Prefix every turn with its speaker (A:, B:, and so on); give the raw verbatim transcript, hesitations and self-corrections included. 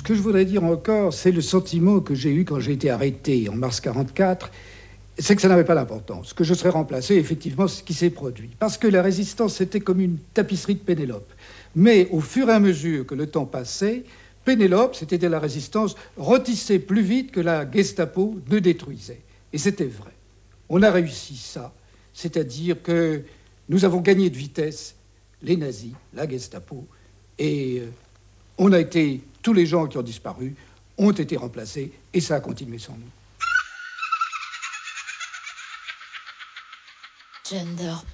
A: que je voudrais dire encore, c'est le sentiment que j'ai eu quand j'ai été arrêté en mars quarante-quatre, c'est que ça n'avait pas d'importance, que je serais remplacé, effectivement, ce qui s'est produit. Parce que la résistance, c'était comme une tapisserie de Pénélope. Mais au fur et à mesure que le temps passait, Pénélope, c'était la résistance, retissait plus vite que la Gestapo ne détruisait. Et c'était vrai. On a réussi ça, c'est-à-dire que nous avons gagné de vitesse les nazis, la Gestapo, et euh, on a été, tous les gens qui ont disparu ont été remplacés, et ça a continué sans nous.
B: Gender